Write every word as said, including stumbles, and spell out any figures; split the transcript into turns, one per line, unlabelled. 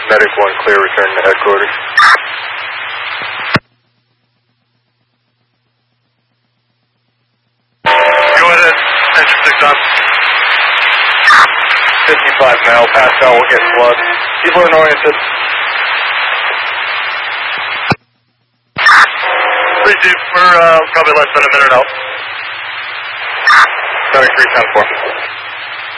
Medic one clear, returning to headquarters. Go ahead, engine six on. fifty-five now, Pascal will get flood. People are oriented. Three deep, we're uh, probably less than a minute out. Medic three ten four.